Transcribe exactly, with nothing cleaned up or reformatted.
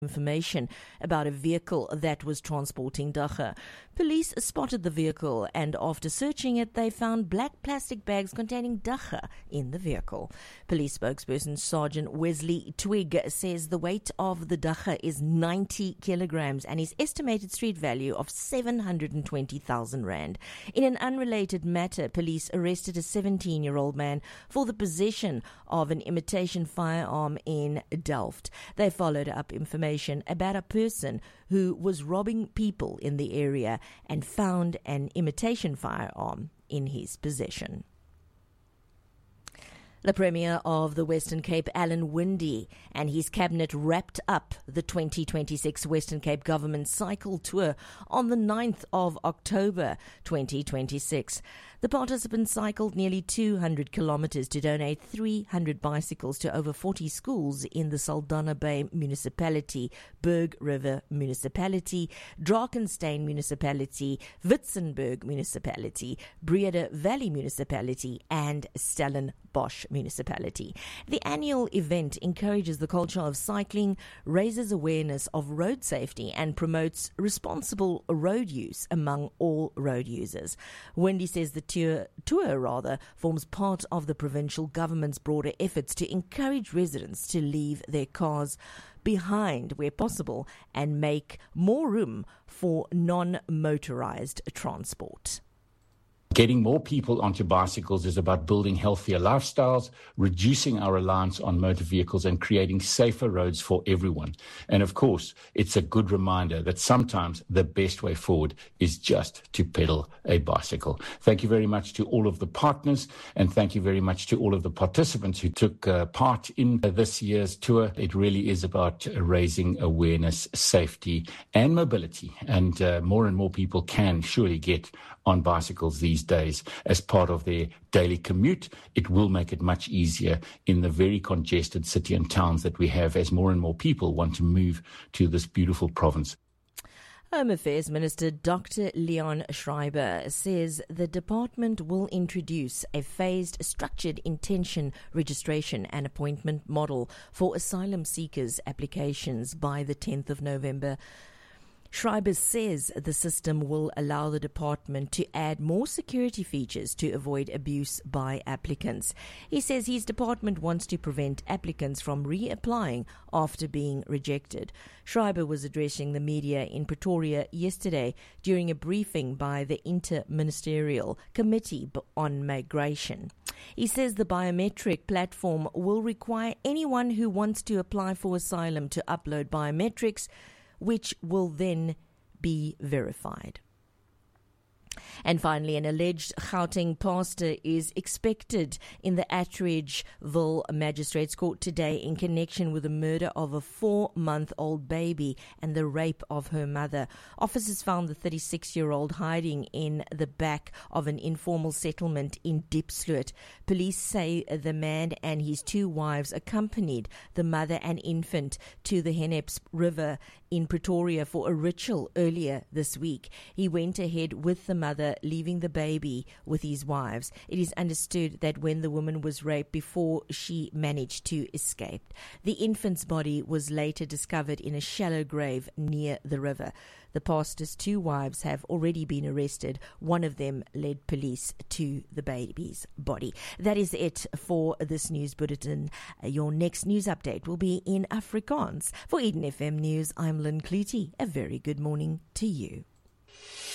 information about a vehicle that was transporting dagga. Police spotted the vehicle and after searching it, they found black plastic bags containing dagga in the vehicle. Police spokesperson Sergeant Wesley Twig says the weight of the dagga is ninety kilograms and his estimated street value of seven hundred twenty thousand rand. In an unrelated matter, police arrested a seventeen-year-old man for the possession of an imitation firearm in Delft. They followed up information about a person who was robbing people in the area and found an imitation firearm in his possession. The Premier of the Western Cape, Alan Winde, and his cabinet wrapped up the twenty twenty-six Western Cape Government Cycle Tour on the ninth of October twenty twenty-six. The participants cycled nearly two hundred kilometres to donate three hundred bicycles to over forty schools in the Saldanha Bay Municipality, Berg River Municipality, Drakenstein Municipality, Witzenberg Municipality, Breda Valley Municipality, and Stellenbosch Municipality. The annual event encourages the culture of cycling, raises awareness of road safety, and promotes responsible road use among all road users. Winde says the tour, tour rather forms part of the provincial government's broader efforts to encourage residents to leave their cars behind where possible and make more room for non-motorized transport. Getting more people onto bicycles is about building healthier lifestyles, reducing our reliance on motor vehicles and creating safer roads for everyone. And of course, it's a good reminder that sometimes the best way forward is just to pedal a bicycle. Thank you very much to all of the partners and thank you very much to all of the participants who took uh, part in uh, this year's tour. It really is about uh, raising awareness, safety and mobility. And uh, more and more people can surely get on bicycles these days as part of their daily commute. It will make it much easier in the very congested city and towns that we have as more and more people want to move to this beautiful province. Home Affairs Minister Doctor Leon Schreiber says the department will introduce a phased structured intention registration and appointment model for asylum seekers' applications by the tenth of November. Schreiber says the system will allow the department to add more security features to avoid abuse by applicants. He says his department wants to prevent applicants from reapplying after being rejected. Schreiber was addressing the media in Pretoria yesterday during a briefing by the Inter-Ministerial Committee on Migration. He says the biometric platform will require anyone who wants to apply for asylum to upload biometrics, which will then be verified. And finally, an alleged Gauteng pastor is expected in the Attridgeville Magistrates Court today in connection with the murder of a four-month-old baby and the rape of her mother. Officers found the thirty-six-year-old hiding in the back of an informal settlement in Diepsloot. Police say the man and his two wives accompanied the mother and infant to the Henneps River in Pretoria for a ritual earlier this week. He went ahead with the mother, leaving the baby with his wives. It is understood that when the woman was raped before she managed to escape. The infant's body was later discovered in a shallow grave near the river. The pastor's two wives have already been arrested. One of them led police to the baby's body. That is it for this news bulletin. Your next news update will be in Afrikaans. For Eden F M News, I'm Lynn Clutie. A very good morning to you.